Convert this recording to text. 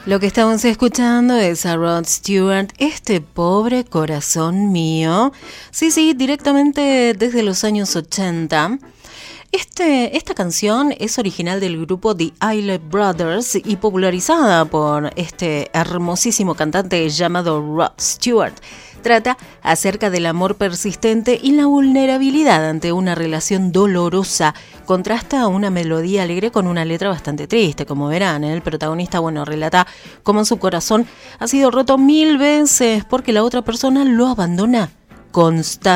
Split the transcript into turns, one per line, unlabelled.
Lo que estamos escuchando es a Rod Stewart, Este pobre corazón mío. Sí, directamente desde los años 80. Esta canción es original del grupo The Isley Brothers y popularizada por este hermosísimo cantante llamado Rod Stewart. Trata acerca del amor persistente y la vulnerabilidad ante una relación dolorosa. Contrasta una melodía alegre con una letra bastante triste, como verán. El protagonista, relata cómo su corazón ha sido roto 1000 veces porque la otra persona lo abandona constantemente.